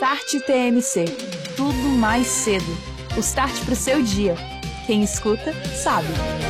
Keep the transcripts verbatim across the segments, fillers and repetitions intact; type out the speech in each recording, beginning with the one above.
Start T M C. Tudo mais cedo. O start pro seu dia. Quem escuta, sabe.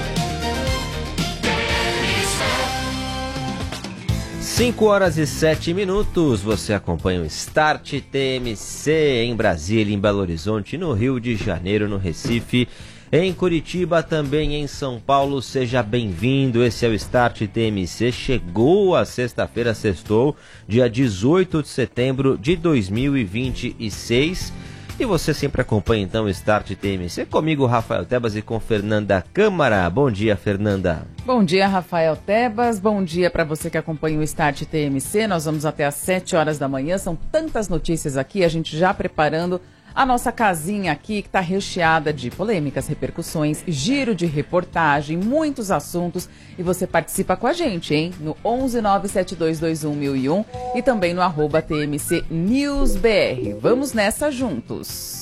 cinco horas e sete minutos, você acompanha o Start T M C em Brasília, em Belo Horizonte, no Rio de Janeiro, no Recife, em Curitiba, também em São Paulo. Seja bem-vindo, esse é o Start T M C. Chegou a sexta-feira, sextou, dia dezoito de setembro de dois mil e vinte e seis. E você sempre acompanha então o Start T M C comigo, Rafael Tebas, e com Fernanda Câmara. Bom dia, Fernanda. Bom dia, Rafael Tebas. Bom dia para você que acompanha o Start T M C. Nós vamos até às sete horas da manhã. São tantas notícias aqui, a gente já preparando a nossa casinha aqui, que está recheada de polêmicas, repercussões, giro de reportagem, muitos assuntos. E você participa com a gente, hein? No onze nove sete dois dois um mil e um e também no arroba T M C News B R. Vamos nessa juntos.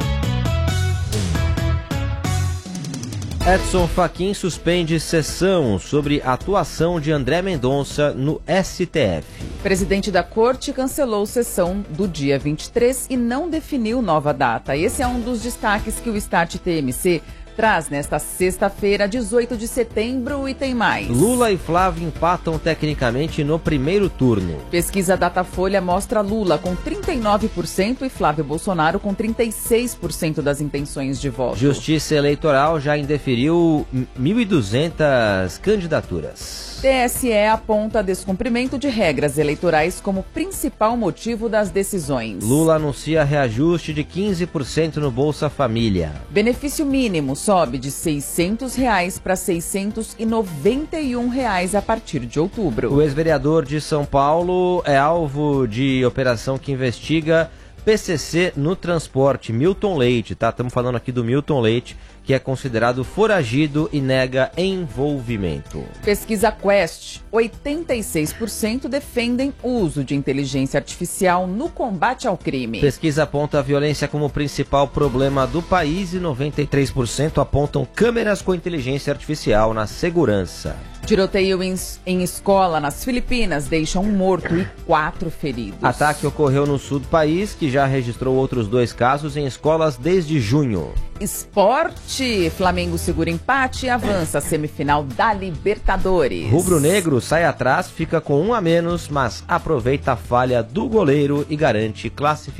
Edson Fachin suspende sessão sobre a atuação de André Mendonça no S T F. Presidente da Corte cancelou sessão do dia vinte e três e não definiu nova data. Esse é um dos destaques que o Start T M C traz nesta sexta-feira, dezoito de setembro, e tem mais. Lula e Flávio empatam tecnicamente no primeiro turno. Pesquisa Datafolha mostra Lula com trinta e nove por cento e Flávio Bolsonaro com trinta e seis por cento das intenções de voto. Justiça Eleitoral já indeferiu mil e duzentas candidaturas. T S E aponta descumprimento de regras eleitorais como principal motivo das decisões. Lula anuncia reajuste de quinze por cento no Bolsa Família. Benefício mínimo sobe de seiscentos reais para seiscentos e noventa e um reais a partir de outubro. O ex-vereador de São Paulo é alvo de operação que investiga P C C no transporte. Milton Leite, tá? Estamos falando aqui do Milton Leite, que é considerado foragido e nega envolvimento. Pesquisa Quest, oitenta e seis por cento defendem o uso de inteligência artificial no combate ao crime. Pesquisa aponta a violência como principal problema do país e noventa e três por cento apontam câmeras com inteligência artificial na segurança. Tiroteio em, em escola nas Filipinas deixa um morto e quatro feridos. Ataque ocorreu no sul do país, que já registrou outros dois casos em escolas desde junho. Esporte, Flamengo segura empate e avança à semifinal da Libertadores. Rubro-negro sai atrás, fica com um a menos, mas aproveita a falha do goleiro e garante classificação.